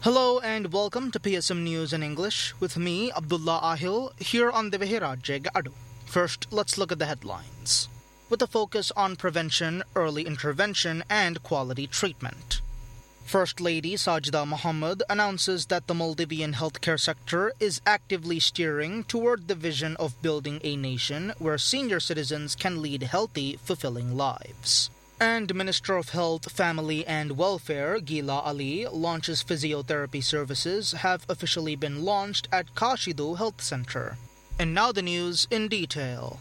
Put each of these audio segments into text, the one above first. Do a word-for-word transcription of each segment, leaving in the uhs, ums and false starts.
Hello and welcome to P S M News in English with me, Abdullah Ahil, here on the Vihirajya Gaadu. First, let's look at the headlines. With a focus on prevention, early intervention, and quality treatment. First Lady Sajida Mohammed announces that the Maldivian healthcare sector is actively steering toward the vision of building a nation where senior citizens can lead healthy, fulfilling lives. And Minister of Health, Family and Welfare, Gila Ali, launches physiotherapy services have officially been launched at Kashidu Health Center. And now the news in detail.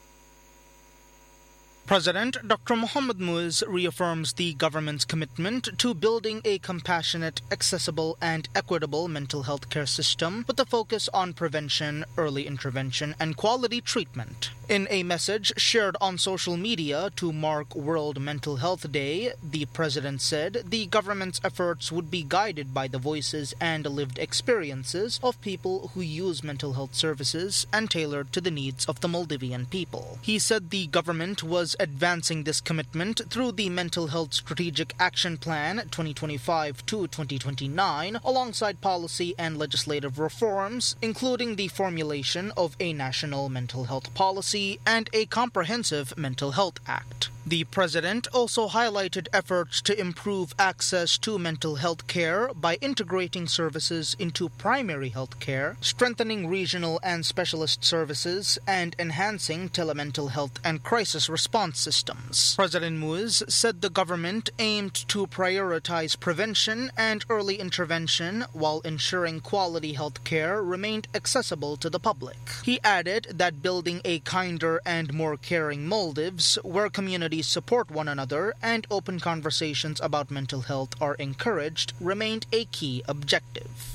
President Doctor Mohamed Muiz reaffirms the government's commitment to building a compassionate, accessible, and equitable mental health care system with a focus on prevention, early intervention, and quality treatment. In a message shared on social media to mark World Mental Health Day, the president said the government's efforts would be guided by the voices and lived experiences of people who use mental health services and tailored to the needs of the Maldivian people. He said the government was advancing this commitment through the Mental Health Strategic Action Plan twenty twenty-five to twenty twenty-nine, alongside policy and legislative reforms, including the formulation of a national mental health policy and a comprehensive mental health act. The president also highlighted efforts to improve access to mental health care by integrating services into primary health care, strengthening regional and specialist services, and enhancing telemental health and crisis response systems. President Muiz said the government aimed to prioritize prevention and early intervention while ensuring quality health care remained accessible to the public. He added that building a kinder and more caring Maldives, where communities support one another and open conversations about mental health are encouraged, remained a key objective.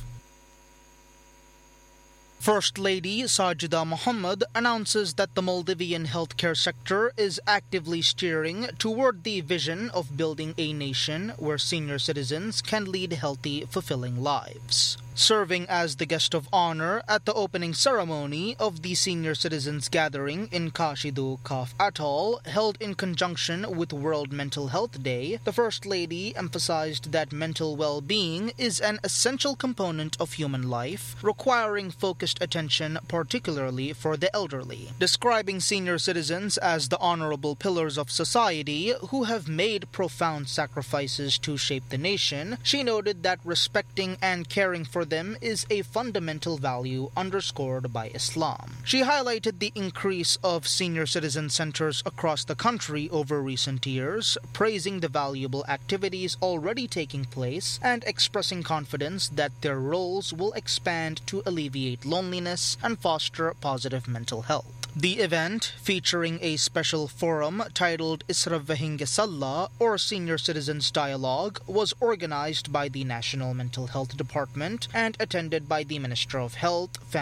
First Lady Sajida Mohammed announces that the Maldivian healthcare sector is actively steering toward the vision of building a nation where senior citizens can lead healthy, fulfilling lives. Serving as the guest of honor at the opening ceremony of the Senior Citizens Gathering in Kashidu Kaf Atoll, held in conjunction with World Mental Health Day, the First Lady emphasized that mental well-being is an essential component of human life, requiring focused attention particularly for the elderly. Describing senior citizens as the honorable pillars of society who have made profound sacrifices to shape the nation, she noted that respecting and caring for them is a fundamental value underscored by Islam. She highlighted the increase of senior citizen centers across the country over recent years, praising the valuable activities already taking place and expressing confidence that their roles will expand to alleviate loneliness and foster positive mental health. The event, featuring a special forum titled Isra Vahinge Salla, or Senior Citizens Dialogue, was organized by the National Mental Health Department and attended by the Minister of Health, Family